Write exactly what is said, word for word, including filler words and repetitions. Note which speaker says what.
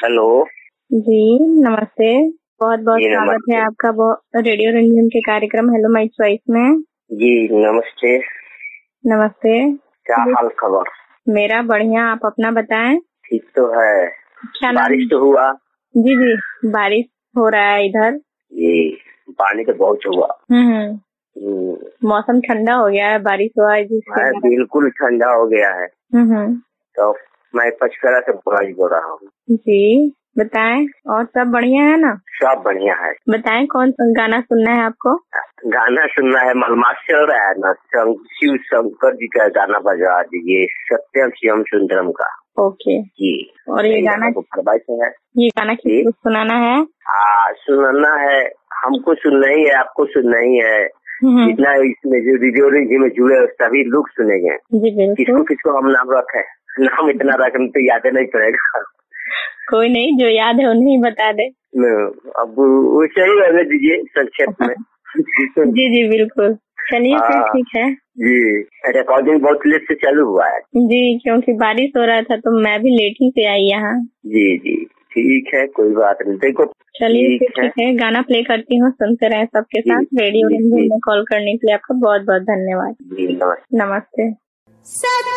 Speaker 1: Hello
Speaker 2: जी नमस्ते। बहुत बहुत
Speaker 1: जी
Speaker 2: स्वागत
Speaker 1: नमस्ते।
Speaker 2: है आपका बहु- रेडियो रंजन के कार्यक्रम हेलो माय चॉइस में।
Speaker 1: जी नमस्ते।
Speaker 2: नमस्ते।
Speaker 1: क्या
Speaker 2: जी,
Speaker 1: हाल खबर?
Speaker 2: मेरा बढ़िया, आप अपना बताएं।
Speaker 1: ठीक तो है।
Speaker 2: क्या नाम?
Speaker 1: बारिश तो हुआ?
Speaker 2: जी जी बारिश हो रहा है इधर।
Speaker 1: जी पानी तो बहुत हुआ।
Speaker 2: हम्म हम्म,
Speaker 1: हम्म,
Speaker 2: मौसम ठंडा हो गया है, बारिश हुआ है जिसके
Speaker 1: है,
Speaker 2: कारण।
Speaker 1: बिल्कुल ठंडा हो गया है।
Speaker 2: हम्म हम्म,
Speaker 1: तो मैं पचकरा से बुराई बोल रहा हूँ।
Speaker 2: जी बताएं, और सब बढ़िया है ना?
Speaker 1: सब बढ़िया है।
Speaker 2: बताएं कौन सा गाना सुनना है आपको?
Speaker 1: गाना सुनना है, मलमास चल रहा है ना, शं- शिव शंकर जी का गाना बजा दीजिए, सत्यम शिवम सुंदरम का।
Speaker 2: ओके
Speaker 1: जी
Speaker 2: और ये गाना
Speaker 1: को फरमाइश है।
Speaker 2: ये गाना
Speaker 1: जी
Speaker 2: किसको सुनाना है?
Speaker 1: हाँ सुनना है, हमको सुनना ही है, आपको सुनना ही है।
Speaker 2: हम्म,
Speaker 1: जितना इसमें जो रेडियो रेंज में जुड़े हैं, सभी लोग सुनेंगे।
Speaker 2: जी
Speaker 1: किसको
Speaker 2: बिल्कुल।
Speaker 1: किसको हम नाम रखे, नाम इतना रखने तो याद नहीं पड़ेगा।
Speaker 2: कोई नहीं, जो याद है उन्हें ही बता दे।
Speaker 1: न, अब वैसे ही रहने दीजिए संक्षेप में।
Speaker 2: जी जी बिल्कुल, चलिए फिर
Speaker 1: हाँ
Speaker 2: ठीक है।
Speaker 1: जी, रिकॉर्डिंग बहुत लेट से चालू हुआ है।
Speaker 2: जी क्योंकि बारिश हो रहा था तो मैं भी लेट ही से आई यहाँ।
Speaker 1: जी जी ठीक है, कोई बात नहीं। देखो
Speaker 2: चलिए फिर
Speaker 1: ठीक है।
Speaker 2: ठीक है, गाना प्ले करती हूँ, सुनते रहे सबके
Speaker 1: जी
Speaker 2: साथ। रेडियो
Speaker 1: जी
Speaker 2: रंजन
Speaker 1: जी
Speaker 2: में कॉल करने के लिए आपका बहुत बहुत धन्यवाद।
Speaker 1: जी नमस्ते।
Speaker 2: नमस्ते।